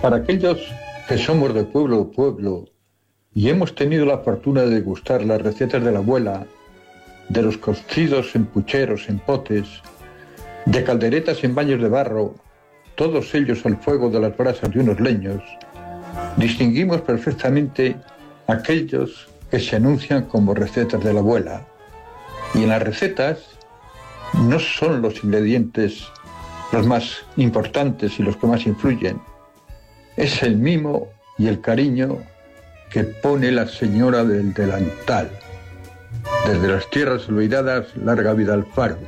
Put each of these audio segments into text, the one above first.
Para aquellos que somos de pueblo a pueblo y hemos tenido la fortuna de degustar las recetas de la abuela, de los cocidos en pucheros, en potes, de calderetas en baños de barro, todos ellos al fuego de las brasas de unos leños, distinguimos perfectamente aquellos que se anuncian como recetas de la abuela. Y en las recetas no son los ingredientes los más importantes y los que más influyen. Es el mimo y el cariño que pone la señora del delantal. Desde las tierras olvidadas, larga vida al faro.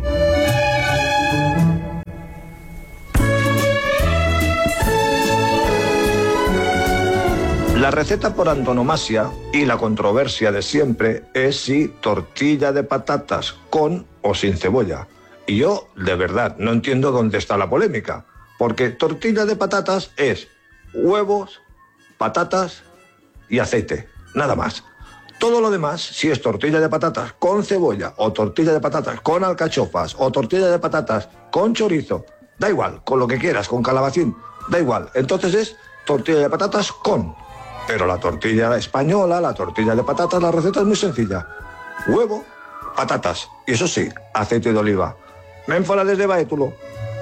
La receta por antonomasia y la controversia de siempre es si tortilla de patatas con o sin cebolla. Y yo, de verdad, no entiendo dónde está la polémica, porque tortilla de patatas es huevos, patatas y aceite, nada más. Todo lo demás, si es tortilla de patatas con cebolla, o tortilla de patatas con alcachofas, o tortilla de patatas con chorizo, da igual, con lo que quieras, con calabacín, da igual. Entonces es tortilla de patatas con. Pero la tortilla española, la tortilla de patatas, la receta es muy sencilla. Huevo, patatas, y eso sí, aceite de oliva. Ménfola desde Baétulo.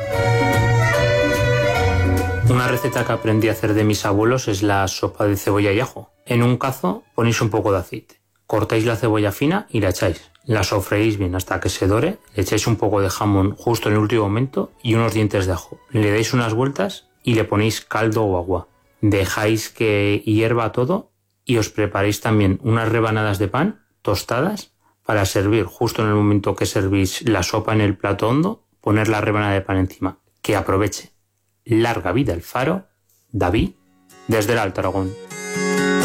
Una receta que aprendí a hacer de mis abuelos es la sopa de cebolla y ajo. En un cazo ponéis un poco de aceite, cortáis la cebolla fina y la echáis. La sofreís bien hasta que se dore, le echáis un poco de jamón justo en el último momento y unos dientes de ajo. Le dais unas vueltas y le ponéis caldo o agua. Dejáis que hierva todo y os preparéis también unas rebanadas de pan tostadas para servir justo en el momento que servís la sopa en el plato hondo, poner la rebanada de pan encima. Que aproveche. Larga vida el faro. David, desde el Alto Aragón.